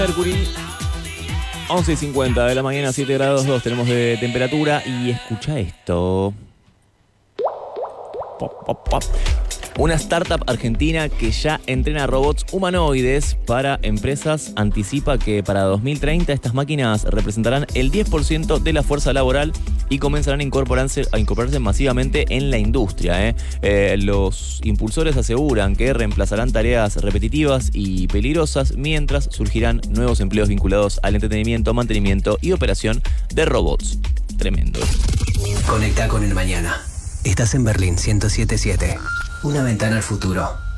Mercury, 11:50 de la mañana, 7 grados 2 tenemos de temperatura. Y escucha esto. Pop, pop, pop. Una startup argentina que ya entrena robots humanoides para empresas anticipa que para 2030 estas máquinas representarán el 10% de la fuerza laboral y comenzarán a incorporarse masivamente en la industria. Los impulsores aseguran que reemplazarán tareas repetitivas y peligrosas mientras surgirán nuevos empleos vinculados al entretenimiento, mantenimiento y operación de robots. Tremendo. Conecta con el mañana. Estás en Berlín 107.7. Una ventana al futuro.